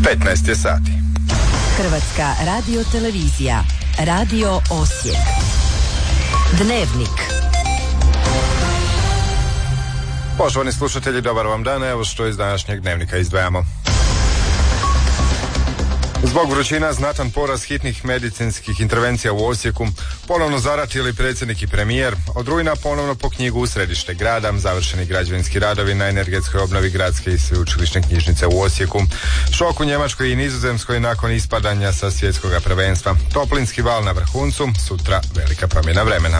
15 je sati. Hrvatska radiotelevizija, Radio Osijek. Dnevnik. Poštovani slušatelji, dobar vam dan, evo što iz današnjeg dnevnika izdvajamo. Zbog vrućina znatan porast hitnih medicinskih intervencija u Osijeku, ponovno zaratili predsjednik i premijer, od rujna ponovno po knjigu u središte grada, završeni građevinski radovi na energetskoj obnovi gradske i sveučilišne knjižnice u Osijeku, šok u Njemačkoj i Nizozemskoj nakon ispadanja sa svjetskog prvenstva, toplinski val na vrhuncu, sutra velika promjena vremena.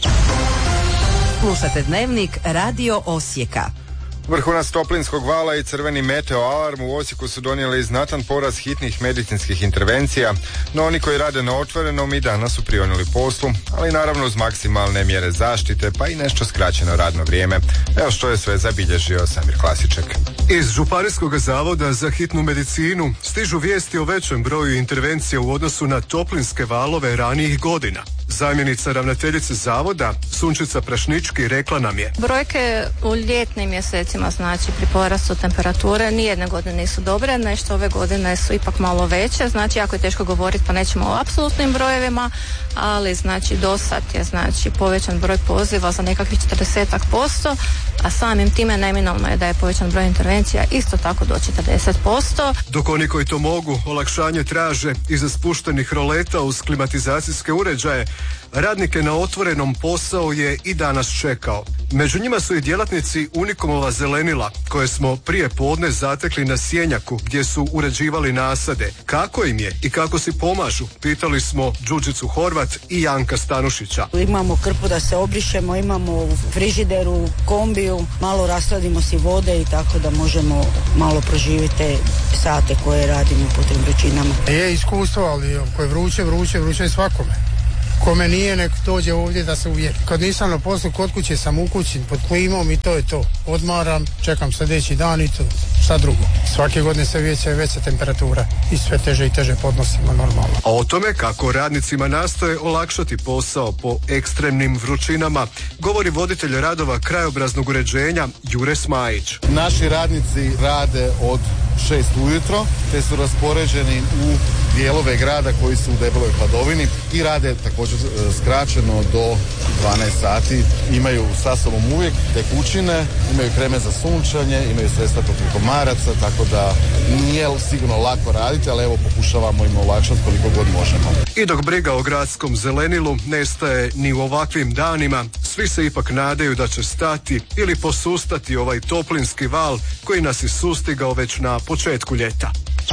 Slušate dnevnik Radio Osijeka. Vrhunac toplinskog vala i crveni meteo alarm u Osijeku su donijeli znatan porast hitnih medicinskih intervencija, no oni koji rade na otvorenom i danas su prionuli poslu, ali naravno uz maksimalne mjere zaštite pa i nešto skraćeno radno vrijeme. Evo što je sve zabilježio Samir Klasiček. Iz Županijskog zavoda za hitnu medicinu stižu vijesti o većem broju intervencija u odnosu na toplinske valove ranijih godina. Zamjenica ravnateljice zavoda, Sunčica Prašnički, rekla nam je: brojke u ljetnim mjesecima, znači pri porastu temperature, nijedne godine nisu dobre, nešto ove godine su ipak malo veće, znači jako je teško govoriti pa nećemo o apsolutnim brojevima, ali znači dosad je znači povećan broj poziva za nekakvih 40%, a samim time neminovno je da je povećan broj intervencija isto tako do 40%. Dok oni koji to mogu, olakšanje traže iza spuštenih roleta uz klimatizacijske uređaje, radnike na otvorenom posao je i danas čekao. Među njima su i djelatnici Unikomova zelenila, koje smo prije podne zatekli na Sjenjaku, gdje su uređivali nasade. Kako im je i kako si pomažu, pitali smo Đurđicu Horvat i Janka Stanušića. Imamo krpu da se obrišemo, imamo u frižideru, kombiju, malo rasladimo si vode i tako da možemo malo proživjeti te sate koje radimo po tim vrućinama. Je iskustvo, ali ako je vruće je svakome. Kome nije, nek dođe ovdje da se uvjeri. Kad nisam na poslu, kod kuće sam u kući, pod klimom i to je to. Odmaram, čekam sljedeći dan i to. Šta drugo? Svake godine sve veća temperatura i sve teže i teže podnosimo normalno. A o tome kako radnicima nastoje olakšati posao po ekstremnim vrućinama, govori voditelj radova krajobraznog uređenja Jure Smajić. Naši radnici rade od 6 ujutro, te su raspoređeni u dijelove grada koji su u debeloj hladovini i rade također skraćeno do 12 sati. Imaju sa sobom uvijek tekućine, imaju kreme za sunčanje, imaju sredstva protiv komaraca, tako da nije sigurno lako raditi, ali evo pokušavamo im olakšati koliko god možemo. I dok briga o gradskom zelenilu nestaje ni u ovakvim danima, svi se ipak nadaju da će stati ili posustati ovaj toplinski val koji nas je sustigao već na početku ljeta.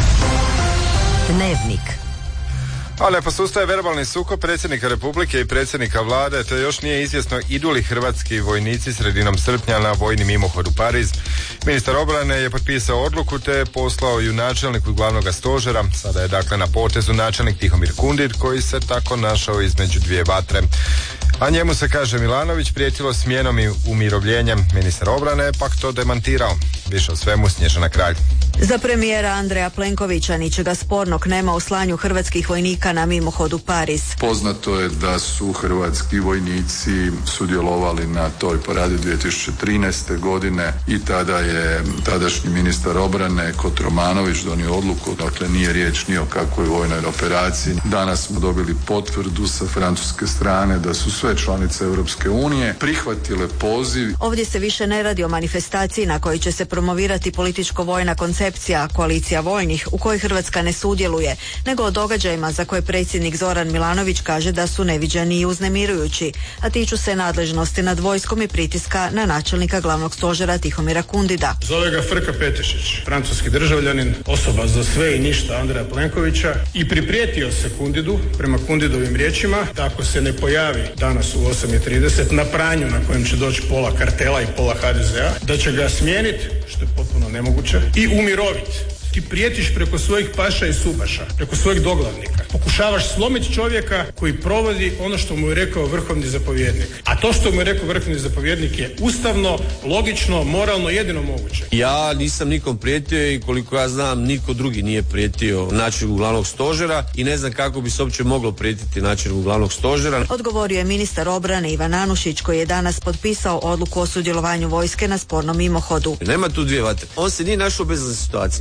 Dnevnik. Ali ne posustaje verbalni sukob predsjednika Republike i predsjednika vlade, te još nije izvjesno idu li hrvatski vojnici sredinom srpnja na vojni mimohod u Pariz. Ministar obrane je potpisao odluku te je poslao ju načelniku glavnog stožera. Sada je dakle na potezu načelnik Tihomir Kundit, koji se tako našao između dvije vatre. A njemu se, kaže Milanović, prijetilo smjenom i umirovljenjem. Ministar obrane je pak to demantirao. Više o svemu Snježana Kralj. Za premijera Andreja Plenkovića ničega spornog nema u slanju hrvatskih vojnika na mimohod u Pariz. Poznato je da su hrvatski vojnici sudjelovali na toj paradi 2013. godine i tada je tadašnji ministar obrane Kotromanović donio odluku, dakle nije riječ ni o kakvoj vojnoj operaciji. Danas smo dobili potvrdu sa francuske strane da su sve članice Europske unije prihvatile poziv. Ovdje se više ne radi o manifestaciji na kojoj će se promovirati političko-vojna koncepcija koalicija vojnih u kojoj Hrvatska ne sudjeluje, nego o događajima za koje predsjednik Zoran Milanović kaže da su neviđeni i uznemirujući, a tiču se nadležnosti nad vojskom i pritiska na načelnika glavnog stožera Tihomira Kundida. Zove ga Frka Petešić, francuski državljanin, osoba za sve i ništa Andreja Plenkovića, i priprijetio se Kundidu, prema Kundidovim riječima, da ako se ne pojavi danas u 8:30 na pranju na kojem će doći pola kartela i pola HDZ-a, da će ga smijeniti, što je potpuno nemoguće, i umiroviti. Ti prijetiš preko svojih paša i subaša, preko svojih doglavnika. Pokušavaš slomiti čovjeka koji provodi ono što mu je rekao vrhovni zapovjednik. A to što mu je rekao vrhovni zapovjednik je ustavno, logično, moralno, jedino moguće. Ja nisam nikom prijetio i koliko ja znam niko drugi nije prijetio načelniku glavnog stožera i ne znam kako bi se uopće moglo prijetiti načelniku glavnog stožera. Odgovorio je ministar obrane Ivan Anušić, koji je danas potpisao odluku o sudjelovanju vojske na spornom mimohodu. Nema tu dvije vatre. On se nije našao u bezizlaznoj situaciji.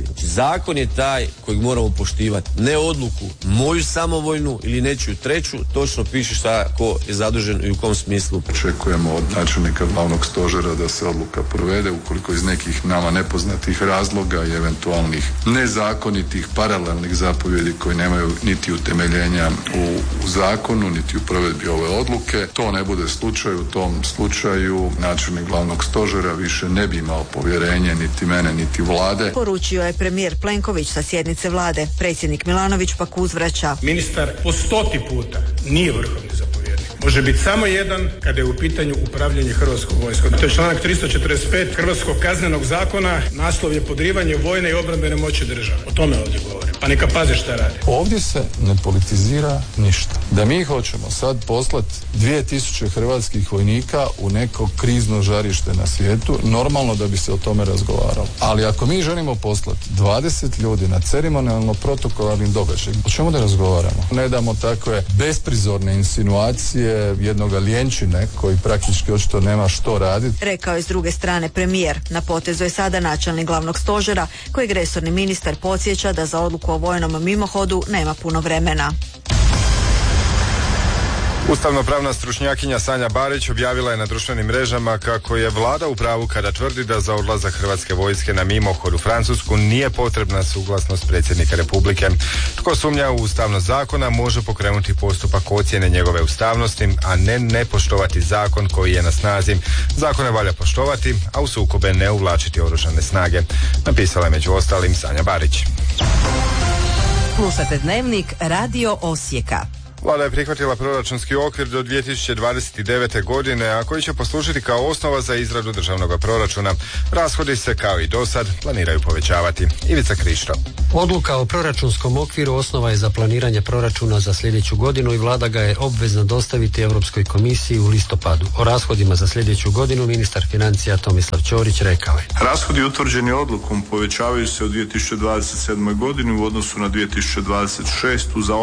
Zakon je taj kojeg moramo poštivati, ne odluku moju samovoljnu ili nečiju treću, točno piše šta ko je zadužen i u kom smislu. Očekujemo od načelnika glavnog stožera da se odluka provede ukoliko iz nekih nama nepoznatih razloga i eventualnih nezakonitih paralelnih zapovjedi koji nemaju niti utemeljenja u zakonu, niti u provedbi ove odluke. To ne bude slučaj, u tom slučaju načelnik glavnog stožera više ne bi imao povjerenje niti mene, niti vlade. Poručio je premijer Plenković sa sjednice vlade. Predsjednik Milanović pak uzvraća. Ministar po 100 puta nije vrhovni zapovjednik. Može biti samo jedan kada je u pitanju upravljanje Hrvatskom vojskom. To je članak 345 Hrvatskog kaznenog zakona, naslov je podrivanje vojne i obrambene moći države. O tome ovdje govorim. Pa neka paze šta rade. Ovdje se ne politizira ništa. Da mi hoćemo sad poslati 2000 hrvatskih vojnika u neko krizno žarište na svijetu, normalno da bi se o tome razgovaralo. Ali ako mi želimo poslati 20 ljudi na ceremonijalno protokolarnim događajima, o čemu da razgovaramo? Ne damo takve besprizorne insinuacije jednoga ljenčine koji praktički očito nema što raditi. Rekao je s druge strane premijer. Na potezu je sada načelnik glavnog stožera, kojeg resorni ministar podsjeća da za odluku o vojnom mimohodu nema puno vremena. Ustavno-pravna stručnjakinja Sanja Barić objavila je na društvenim mrežama kako je vlada u pravu kada tvrdi da za odlazak Hrvatske vojske na mimohod u Francusku nije potrebna suglasnost predsjednika Republike. Tko sumnja u ustavnost zakona može pokrenuti postupak ocjene njegove ustavnosti, a ne poštovati zakon koji je na snazi. Zakone valja poštovati, a u sukobe ne uvlačiti oružane snage. Napisala je među ostalim Sanja Barić. Slušate Dnevnik Radio Osijeka. Vlada je prihvatila proračunski okvir do 2029. godine, a koji će poslužiti kao osnova za izradu državnog proračuna. Rashodi se, kao i dosad, planiraju povećavati. Ivica Krišto. Odluka o proračunskom okviru osnova je za planiranje proračuna za sljedeću godinu i vlada ga je obvezna dostaviti Europskoj komisiji u listopadu. O rashodima za sljedeću godinu ministar financija Tomislav Ćorić rekao je. Rashodi utvrđeni odlukom povećavaju se u 2027. godini u odnosu na 2026. za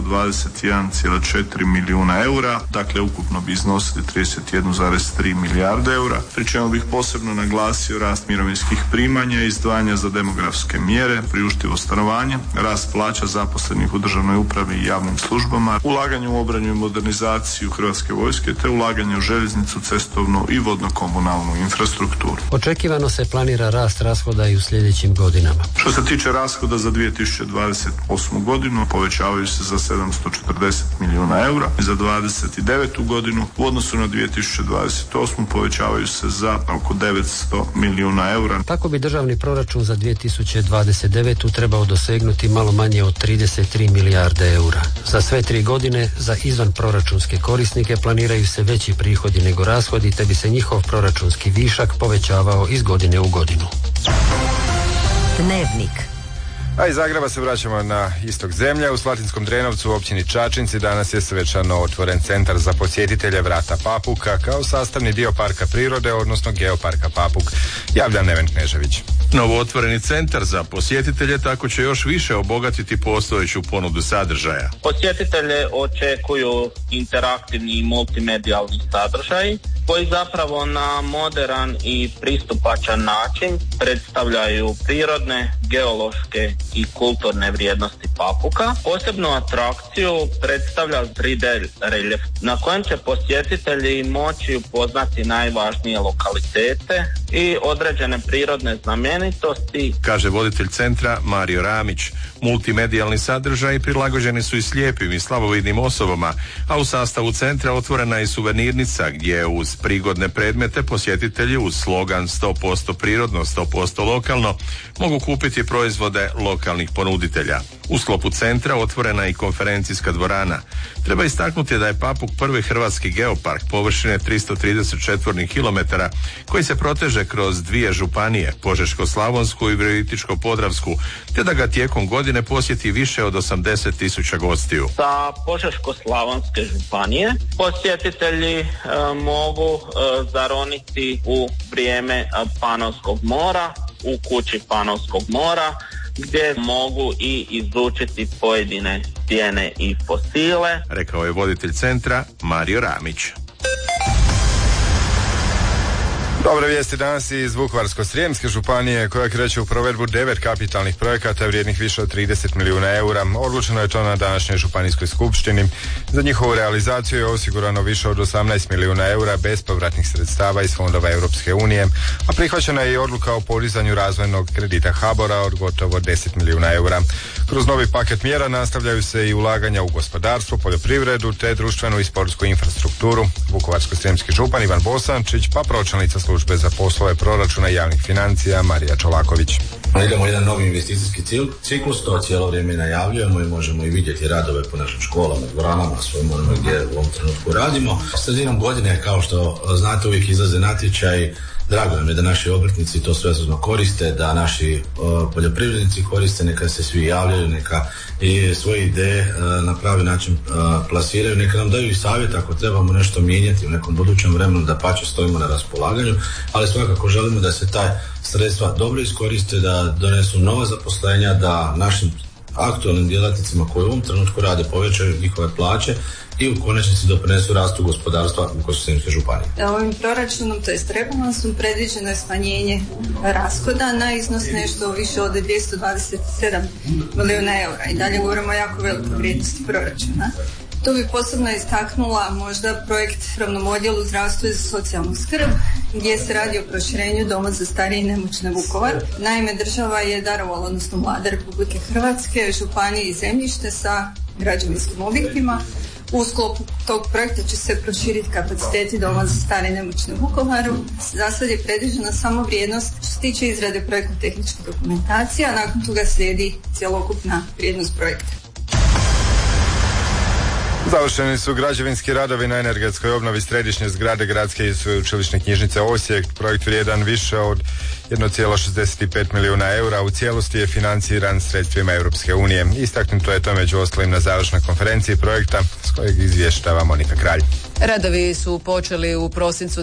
821,4 milijuna eura, dakle ukupno bi iznosili 31,3 milijarde eura, pri čemu bih posebno naglasio rast mirovinskih primanja, izdvajanja za demografske mjere, priuštivo stanovanje, rast plaća zaposlenih u državnoj upravi i javnim službama, ulaganje u obranu i modernizaciju Hrvatske vojske te ulaganje u željeznicu, cestovnu i vodno-komunalnu infrastrukturu. Očekivano se planira rast rashoda i u sljedećim godinama. Što se tiče rashoda za 2028. godinu, povećavaju se za 740 milijuna eura. Za 2029. godinu u odnosu na 2028. povećavaju se za oko 900 milijuna eura. Tako bi državni proračun za 2029. trebao dosegnuti malo manje od 33 milijarde eura. Za sve 3 godine za izvanproračunske korisnike planiraju se veći prihodi nego rashodi, te bi se njihov proračunski višak povećavao iz godine u godinu. Dnevnik. A iz Zagreba se vraćamo na istok zemlje. U Slatinskom Drenovcu u općini Čačinci danas je svečano otvoren centar za posjetitelje Vrata Papuka kao sastavni dio parka prirode, odnosno geoparka Papuk. Javlja Neven Knežević. Novootvoreni centar za posjetitelje tako će još više obogatiti postojeću ponudu sadržaja. Posjetitelje očekuju interaktivni i multimedijalni sadržaj koji zapravo na moderan i pristupačan način predstavljaju prirodne, geološke i kulturne vrijednosti Papuka. Posebnu atrakciju predstavlja 3D reljef na kojem će posjetitelji moći upoznati najvažnije lokalitete i određene prirodne znamenitosti, kaže voditelj centra Mario Ramić. Multimedijalni sadržaji prilagođeni su i slijepim i slabovidnim osobama, a u sastavu centra otvorena je suvenirnica gdje uz prigodne predmete posjetitelji uz slogan 100% prirodno, 100% lokalno mogu kupiti proizvode lokalnih ponuditelja. U sklopu centra otvorena je i konferencijska dvorana. Treba istaknuti da je Papuk prvi hrvatski geopark površine 330 četvornih kilometara koji se proteže kroz 2 županije, Požeško-slavonsku i Virovitičko-podravsku, te da ga tijekom godine posjeti više od 80.000 gostiju. Sa Požeško-slavonske županije posjetitelji mogu zaroniti u vrijeme Panonskog mora, u kući Panonskog mora, gdje mogu i izučiti pojedine stijene i fosile, rekao je voditelj centra Mario Ramić. Dobre vijesti danas iz Vukovarsko-srijemske županije koja kreće u provedbu 9 kapitalnih projekata vrijednih više od 30 milijuna eura. Odlučeno je to na današnjoj županijskoj skupštini. Za njihovu realizaciju je osigurano više od 18 milijuna eura bespovratnih sredstava iz fondova Europske unije, a prihvaćena je i odluka o podizanju razvojnog kredita HBOR-a od gotovo 10 milijuna eura. Kroz novi paket mjera nastavljaju se i ulaganja u gospodarstvo, poljoprivredu te društvenu i sportsku infrastrukturu. Vukovarsko-srijemski župan Ivan Bosančić pa pročelnica službe za poslove proračuna i javnih financija Marija Čolaković. Idemo jedan novi investicijski ciklus, to cijelo vrijeme najavljujemo i možemo i vidjeti radove po našim školama, dvoranama, svojim onome gdje u ovom trenutku radimo. Sredinom godine, kao što znate, uvijek izlaze natječaj. Drago nam je da naši obrtnici to svesrdno koriste, da naši poljoprivrednici koriste, neka se svi javljaju, neka i svoje ideje na pravi način plasiraju, neka nam daju i savjet ako trebamo nešto mijenjati u nekom budućem vremenu, da pače stojimo na raspolaganju, ali svakako želimo da se ta sredstva dobro iskoriste, da donesu nova zaposlenja, da našim aktualnim djelatnicima koji u ovom trenutku rade povećaju njihove plaće i u konačnici doprinesu rastu gospodarstva Vukovarsko-srijemske županije. Ovim proračunom, to jest rebalansom, predviđeno je smanjenje rashoda na iznos nešto više od 227 milijuna eura. I dalje govorimo o jako velikoj vrijednosti proračuna. Tu bi posebno istaknula možda projekt Upravnom odjelu zdravstva i za socijalnu skrb, gdje se radi o proširenju Doma za starije i nemoćne Vukovar. Naime, država je darovala, odnosno Vlada Republike Hrvatske, županiji i zemljište sa građevinskim objektima. U sklopu tog projekta će se proširiti kapaciteti Doma za stare i nemoćne Vukovaru. Za sad je predviđena samo vrijednost što se tiče izrade projektno-tehničke dokumentacije, a nakon toga slijedi cjelokupna vrijednost projekta. Završeni su građevinski radovi na energetskoj obnovi središnje zgrade Gradske i sveučilišne knjižnice Osijek. Projekt vrijedan više od 1,65 milijuna eura u cijelosti je financiran sredstvima Europske unije. Istaknuto je to među ostalim na završnoj konferenciji projekta s kojeg izvještava Monika Kralj. Radovi su počeli u prosincu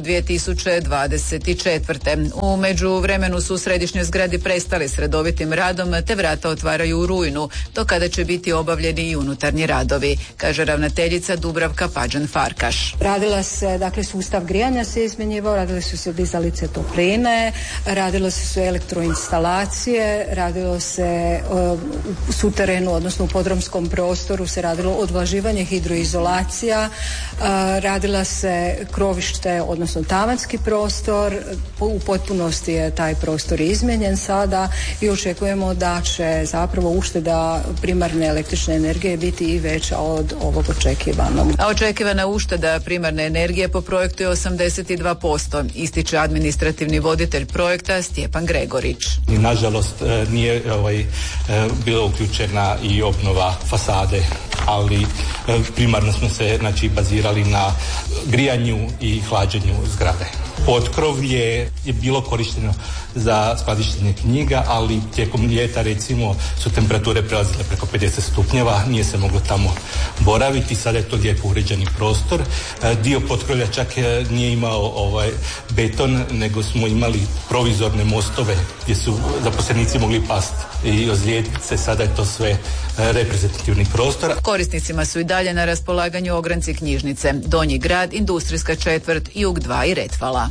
2024. U međuvremenu su u središnjoj zgradi prestali s redovitim radom, te vrata otvaraju u rujnu, do kada će biti obavljeni i unutarnji radovi, kaže ravnateljica Dubravka Pađan-Farkaš. Radila se, dakle, sustav grijanja se izmjenjivao, radile su se dizalice topline, radilo se elektroinstalacije, radilo se u suterenu, odnosno u podrumskom prostoru se radilo odvlaživanje, hidroizolacija, radila se krovište, odnosno tavanski prostor. U potpunosti je taj prostor izmijenjen sada i očekujemo da će zapravo ušteda primarne električne energije biti i veća od ovog očekivanog. A očekivana ušteda primarne energije po projektu je 82%, ističe administrativni voditelj projekta Stjepan Gregorić. Nažalost nije bila uključena i obnova fasade, ali primarno smo se bazirali na grijanju i hlađenju zgrade. Potkrovlje je bilo korišteno za skladištenje knjiga, ali tijekom ljeta recimo su temperature prelazile preko 50 stupnjeva, nije se moglo tamo boraviti, sada je to lijepo uređeni prostor. Dio potkrovlja čak nije imao beton, nego smo imali provizorne mostove gdje su zaposlenici mogli pasti i ozlijediti se, sada je to sve reprezentativni prostor. Korisnicima su i dalje na raspolaganju ogranci knjižnice, Donji grad, Industrijska četvrt, Jug 2 i Retvala.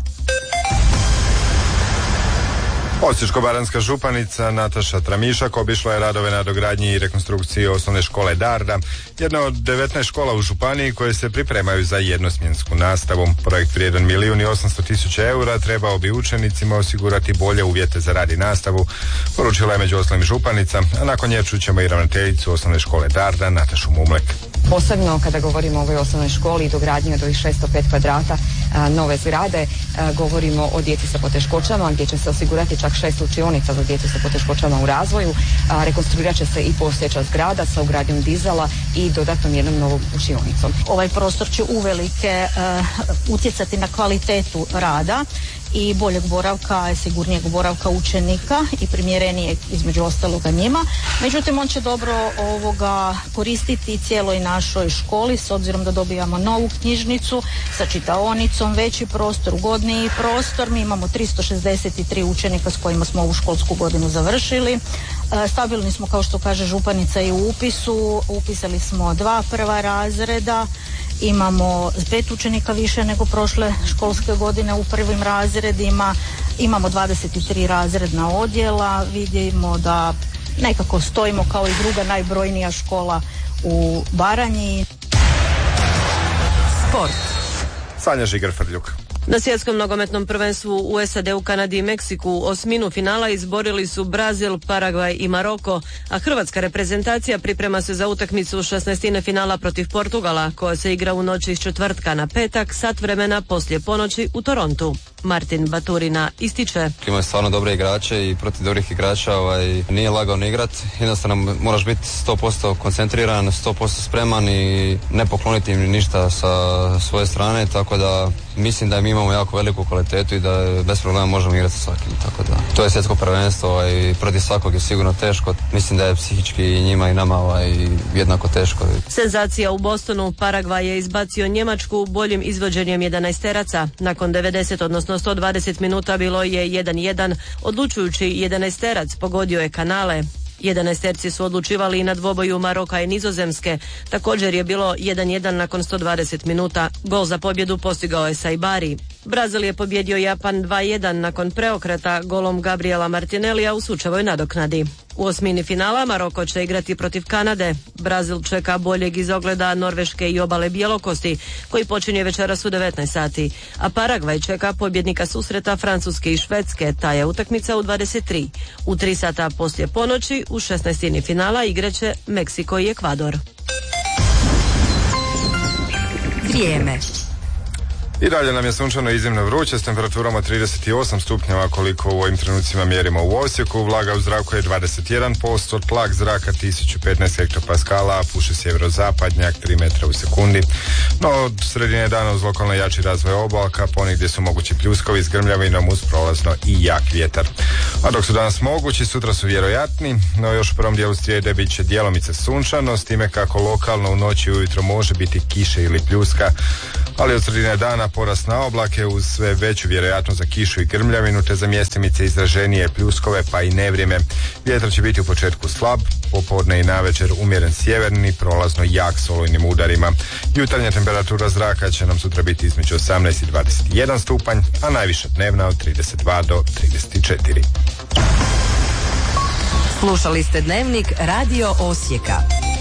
Osječko-baranjska županica Nataša Tramišak obišla je radove na dogradnji i rekonstrukciji osnovne škole Darda, jedna od 19 škola u županiji koje se pripremaju za jednosmjensku nastavu. Projekt vrijedan 1.800.000 eura trebao bi učenicima osigurati bolje uvjete za rad i nastavu, poručila je među ostalim županica, a nakon nje čućemo i ravnateljicu osnovne škole Darda Natašu Mumlek. Posebno kada govorimo o ovoj osnovnoj školi i dogradnji od ovih 605 kvadrata nove zgrade, govorimo o djeci sa poteškoćama gdje će se osigurati čak 6 učionica za djecu sa poteškoćama u razvoju. Rekonstruirat će se i postojeća zgrada sa ugradnjom dizala i dodatnom jednom novom učionicom. Ovaj prostor će uvelike utjecati na kvalitetu rada i boljeg boravka, sigurnijeg boravka učenika i primjerenijeg između ostaloga njima. Međutim, on će dobro koristiti cijeloj našoj školi s obzirom da dobijamo novu knjižnicu sa čitaonicom, veći prostor, ugodniji prostor. Mi imamo 363 učenika s kojima smo ovu školsku godinu završili. Stabilni smo, kao što kaže županica, i u upisu. Upisali smo 2 prva razreda imamo 5 učenika više nego prošle školske godine u prvim razredima, imamo 23 razredna odjela, vidimo da nekako stojimo kao i druga najbrojnija škola u Baranji. Sport. Sanja Žigar-Frljuk. Na svjetskom nogometnom prvenstvu u SAD-u, Kanadi i Meksiku osminu finala izborili su Brazil, Paragvaj i Maroko, a hrvatska reprezentacija priprema se za utakmicu 16. finala protiv Portugala, koja se igra u noći iz četvrtka na petak, sat vremena poslije ponoći u Torontu. Martin Baturina ističe: Imaju stvarno dobre igrače i protiv dobrih igrača nije lagano igrat. Jednostavno moraš biti 100% koncentriran, 100% spreman i ne pokloniti im ništa sa svoje strane, tako da mislim da mi imamo jako veliku kvalitetu i da bez problema možemo igrati sa svakim, tako da to je svjetsko prvenstvo i protiv svakog je sigurno teško. Mislim da je psihički i njima i nama jednako teško. Senzacija u Bostonu, Paragvaj je izbacio Njemačku boljim izvođenjem 11-teraca. Nakon 90, odnosno 120 minuta bilo je 1-1, odlučujući 11-terac pogodio je Kanale. 11-terci su odlučivali i na dvoboju Maroka i Nizozemske. Također je bilo 1-1 nakon 120 minuta. Gol za pobjedu postigao je Saibari. Brazil je pobjedio Japan 2-1 nakon preokreta golom Gabriela Martinellija u sučevoj nadoknadi. U osmini finala Maroko će igrati protiv Kanade. Brazil čeka boljeg izogleda Norveške i obale Bjelokosti, koji počinje večeras u 19 sati. A Paragvaj čeka pobjednika susreta Francuske i Švedske. Ta je utakmica u 23. U 3 sata poslije ponoći u 16. finala igraće Meksiko i Ekvador. Vrijeme. I dalje nam je sunčano iznimno vruće s temperaturama 38 stupnjeva koliko u ovim trenucima mjerimo u Osijeku. Vlaga u zraku je 21%, tlak zraka 1015 hektopaskala, puše sjeverozapadnjak 3 metra u sekundi. No od sredine dana uz lokalno jači razvoj oblaka, ponegdje su mogući pljuskovi s grmljavinom uz prolazno i jak vjetar. A dok su danas mogući, sutra su vjerojatni, no još u prvom dijelu srijede bit će djelomice sunčano, s time kako lokalno u noći ujutro može biti kiše ili pljuska, ali od sredine dana porast na oblake uz sve veću vjerojatnost za kišu i grmljavinu te za mjestimice izraženije pljuskove pa i nevrijeme. Vjetar će biti u početku slab, popodne i navečer umjeren sjeverni, prolazno jak s olujnim udarima. Jutarnja temperatura zraka će nam sutra biti između 18 i 21 stupanj, a najviša dnevna od 32 do 34. Slušali ste Dnevnik Radio Osijeka,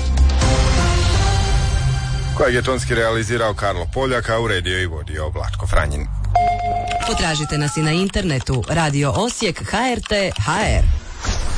kojeg je tonski realizirao Karlo Poljak, a uredio i vodio Vlatko Franjin. Potražite nas i na internetu Radio Osijek HRT.hr.